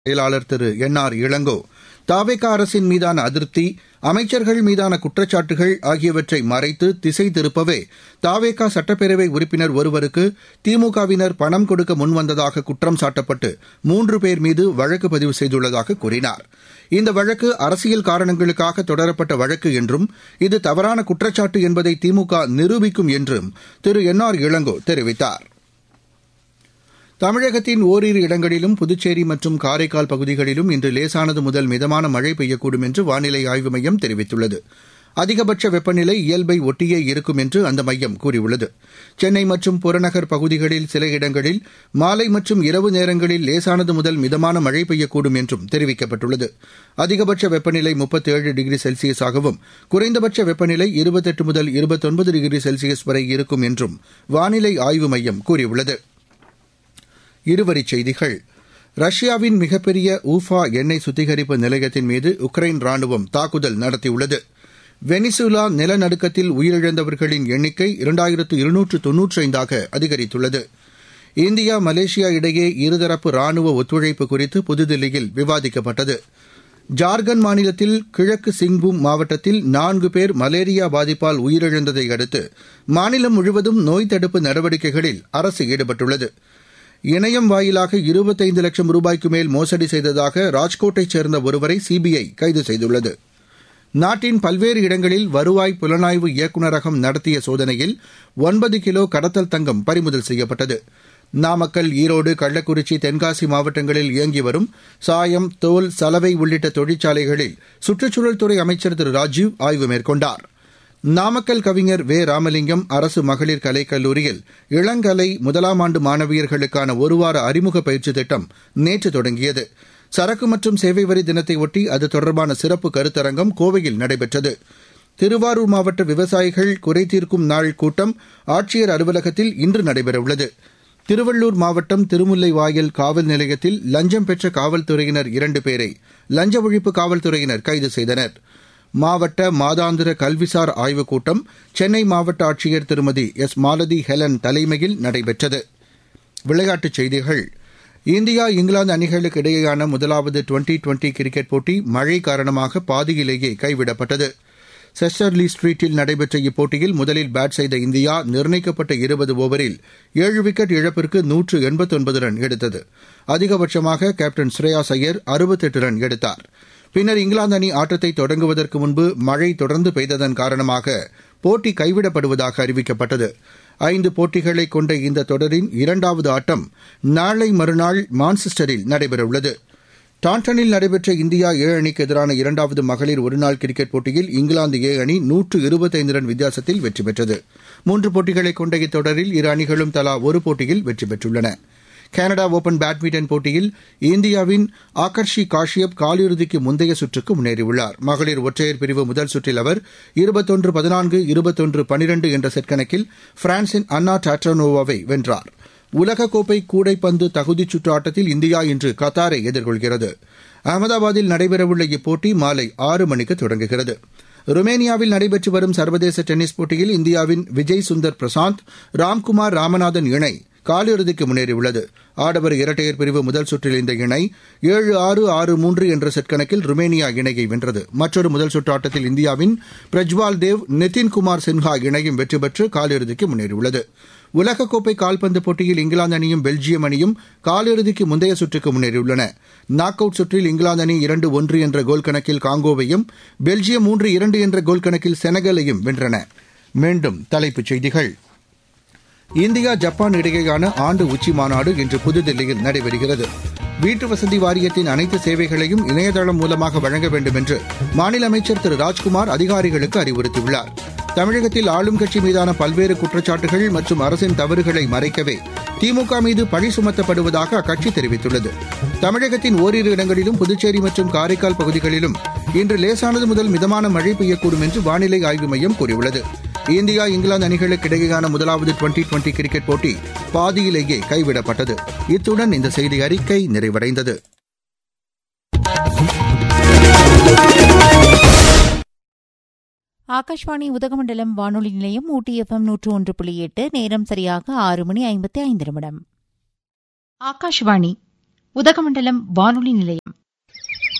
செயலாளர் திரு என்.ஆர். இளங்கோ, தாவேகா அரசின் மீதான அதிருப்தி, அமைச்சர்கள் மீதான குற்றச்சாட்டுகள் ஆகியவற்றை மறைத்து திசை திருப்பவே தாவேகா சட்டப்பேரவை உறுப்பினர் ஒருவருக்கு திமுகவினர் பணம் கொடுக்க முன்வந்ததாக குற்றம் சாட்டப்பட்டு 3 பேர் மீது வழக்கு பதிவு செய்துள்ளதாக கூறினார். இந்த வழக்கு அரசியல் காரணங்களுக்காக தொடரப்பட்ட வழக்கு என்றும் இது தவறான குற்றச்சாட்டு என்பதை திமுக நிரூபிக்கும் என்றும் திரு என்.ஆர். இளங்கோ தெரிவித்தார். தமிழகத்தின் ஓரிரு இடங்களிலும் புதுச்சேரி மற்றும் காரைக்கால் பகுதிகளிலும் இன்று லேசானது முதல் மிதமான மழை பெய்யக்கூடும் என்று வானிலை ஆய்வு மையம் தெரிவித்துள்ளது. அதிகபட்ச வெப்பநிலை இயல்பை ஒட்டியே இருக்கும் என்று அந்த மையம் கூறியுள்ளது. சென்னை மற்றும் புறநகர் பகுதிகளில் சில இடங்களில் மாலை மற்றும் இரவு நேரங்களில் லேசானது முதல் மிதமான மழை பெய்யக்கூடும் என்றும் தெரிவிக்கப்பட்டுள்ளது. அதிகபட்ச வெப்பநிலை 37 டிகிரி செல்சியஸாகவும் குறைந்தபட்ச வெப்பநிலை 28 முதல் 29 டிகிரி செல்சியஸ் வரை இருக்கும் என்றும் வானிலை ஆய்வு மையம் கூறியுள்ளது. இருவரிச் செய்திகள். ரஷ்யாவின் மிகப்பெரிய ஊஃபா எண்ணெய் சுத்திகரிப்பு நிலையத்தின் மீது உக்ரைன் ராணுவம் தாக்குதல் நடத்தியுள்ளது. வெனிசுலா நிலநடுக்கத்தில் உயிரிழந்தவர்களின் எண்ணிக்கை 2295 அதிகரித்துள்ளது. இந்தியா மலேசியா இடையே இருதரப்பு ராணுவ ஒத்துழைப்பு குறித்து புதுதில்லியில் விவாதிக்கப்பட்டது. ஜார்க்கண்ட் மாநிலத்தில் கிழக்கு சிங்பூம் மாவட்டத்தில் 4 பேர் மலேரியா பாதிப்பால் உயிரிழந்ததை அடுத்து மாநிலம் முழுவதும் நோய் தடுப்பு நடவடிக்கைகளில் அரசு ஈடுபட்டுள்ளது. இணையம் வாயிலாக 25 லட்சம் ரூபாய்க்கு மேல் மோசடி செய்ததாக ராஜ்கோட்டைச் சேர்ந்த ஒருவரை சிபிஐ கைது செய்துள்ளது. நாட்டின் பல்வேறு இடங்களில் வருவாய் புலனாய்வு இயக்குநரகம் நடத்திய சோதனையில் 9 கிலோ கடத்தல் தங்கம் பறிமுதல் செய்யப்பட்டது. நாமக்கல், ஈரோடு, கள்ளக்குறிச்சி, தென்காசி மாவட்டங்களில் இயங்கி வரும் சாயம், தோல், சலவை உள்ளிட்ட தொழிற்சாலைகளில் சுற்றுச்சூழல் துறை அமைச்சர் திரு ராஜீவ் ஆய்வு மேற்கொண்டார். நாமக்கல் கவிஞர் வே. ராமலிங்கம் அரசு மகளிர் கலைக்கல்லூரியில் இளங்கலை முதலாம் ஆண்டு மாணவியர்களுக்கான ஒருவார அறிமுக பயிற்சி திட்டம் நேற்று தொடங்கியது. சரக்கு மற்றும் சேவை வரி தினத்தையொட்டி அது தொடர்பான சிறப்பு கருத்தரங்கம் கோவையில் நடைபெற்றது. திருவாரூர் மாவட்ட விவசாயிகள் குறைதீர்க்கும் நாள் கூட்டம் ஆட்சியர் அலுவலகத்தில் இன்று நடைபெறவுள்ளது. திருவள்ளூர் மாவட்டம் திருமுல்லைவாயல் காவல் நிலையத்தில் லஞ்சம் பெற்ற காவல்துறையினர் 2 பேரை லஞ்ச ஒழிப்பு காவல்துறையினர் கைது செய்தனர். மாவட்ட மாதாந்திர கல்விசார் ஆய்வுக் கூட்டம் சென்னை மாவட்ட ஆட்சியர் திருமதி எஸ். மாலதி ஹெலன் தலைமையில் நடைபெற்றது. விளையாட்டுச் செய்திகள். இந்தியா இங்கிலாந்து அணிகளுக்கு இடையேயான முதலாவது டுவெண்டி கிரிக்கெட் போட்டி மழை காரணமாக பாதியிலேயே கைவிடப்பட்டது. செஸ்டர்லி ஸ்ட்ரீட்டில் நடைபெற்ற இப்போட்டியில் முதலில் பேட் செய்த இந்தியா நிர்ணயிக்கப்பட்ட 20 ஓவரில் 7 விக்கெட் இழப்பிற்கு 189 ரன் எடுத்தது. அதிகபட்சமாக கேப்டன் ஸ்ரேயாஸ் ஐயர் 68 ரன் எடுத்தார். பின்னர் இங்கிலாந்து அணி ஆட்டத்தை தொடங்குவதற்கு முன்பு மழை தொடர்ந்து பெய்ததன் காரணமாக போட்டி கைவிடப்படுவதாக அறிவிக்கப்பட்டது. 5 போட்டிகளை கொண்ட இந்த தொடரின் 2வது ஆட்டம் நாளை மறுநாள் மான்செஸ்டரில் நடைபெறவுள்ளது. டாண்டனில் நடைபெற்ற இந்தியா ஏ அணிக்கு எதிரான 2வது மகளிர் ஒருநாள் கிரிக்கெட் போட்டியில் இங்கிலாந்து ஏ அணி 125 ரன் வித்தியாசத்தில் வெற்றி பெற்றது. 3 போட்டிகளை கொண்ட இத்தொடரில் இரு அணிகளும் தலா ஒரு போட்டியில் வெற்றி பெற்றுள்ளன. கனடா ஓபன் பேட்மிண்டன் போட்டியில் இந்தியாவின் ஆகர்ஷி காஷ்யப் காலிறுதிக்கு முந்தைய சுற்றுக்கு முன்னேறியுள்ளார். மகளிர் ஒற்றையர் பிரிவு முதல் சுற்றில் அவர் 21-14, 21-12 என்ற செட் கணக்கில் பிரான்சின் அன்னா டாட்ரானோவாவை வென்றார். உலகக்கோப்பை கூடைப்பந்து தகுதிச் சுற்று ஆட்டத்தில் இந்தியா இன்று கத்தாரை எதிர்கொள்கிறது. அகமதாபாத்தில் நடைபெறவுள்ள இப்போட்டி மாலை 6 மணிக்கு தொடங்குகிறது. ருமேனியாவில் நடைபெற்று வரும் சர்வதேச டென்னிஸ் போட்டியில் இந்தியாவின் விஜய் சுந்தர் பிரசாந்த், ராம்குமார் ராமநாதன் இணை காலிறுதிக்கு முன்னேறியுள்ளது. ஆடவர் இரட்டையர் பிரிவு முதல் சுற்றில் இந்த இணை 7-6, 6-3 என்ற செட் கணக்கில் ருமேனியா இணையை வென்றது. மற்றொரு முதல் சுற்று ஆட்டத்தில் இந்தியாவின் பிரஜ்வால் தேவ், நிதின்குமார் சின்ஹா இணையும் வெற்றி பெற்று காலிறுதிக்கு முன்னேறியுள்ளது. உலகக்கோப்பை கால்பந்து போட்டியில் இங்கிலாந்து அணியும் பெல்ஜியம் அணியும் காலிறுதிக்கு முந்தைய சுற்றுக்கு முன்னேறியுள்ளன. நாக் அவுட் சுற்றில் இங்கிலாந்து அணி 2-1 என்ற கோல் கணக்கில் காங்கோவையும், பெல்ஜியம் 3-2 என்ற கோல் கணக்கில் செனகலையும் வென்றன. மீண்டும் தலைப்புச் செய்திகள். இந்தியா ஜப்பான் இடையேயான ஆண்டு உச்சி மாநாடு இன்று புதுதில்லியில் நடைபெறுகிறது. வீட்டு வசதி வாரியத்தின் அனைத்து சேவைகளையும் இணையதளம் மூலமாக வழங்க வேண்டும் என்று மாநில அமைச்சர் திரு ராஜ்குமார் அதிகாரிகளுக்கு அறிவுறுத்தியுள்ளார். தமிழகத்தில் ஆளும் கட்சி மீதான பல்வேறு குற்றச்சாட்டுகள் மற்றும் அரசின் தவறுகளை மறைக்கவே திமுக மீது பழி சுமத்தப்படுவதாக அக்கட்சி தெரிவித்துள்ளது. தமிழகத்தின் ஓரிரு இடங்களிலும் புதுச்சேரி மற்றும் காரைக்கால் பகுதிகளிலும் இன்று லேசானது முதல் மிதமான மழை பெய்யக்கூடும் என்று வானிலை ஆய்வு மையம் கூறியுள்ளது. இந்தியா இங்கிலாந்து அணிகளுக்கு இடையேயான முதலாவது டுவெண்டி கிரிக்கெட் போட்டி பாதியிலேயே கைவிடப்பட்டது. இத்துடன் இந்த செய்தி அறிக்கை நிறைவடைந்தது. ஆகாஷ்வாணி உதகமண்டலம் வானொலி நிலையம் ஊட்டி FM 101.8. நேரம் சரியாக 6 மணி 55 நிமிடம். ஆகாஷ்வாணி உதகமண்டலம் வானொலி நிலையம்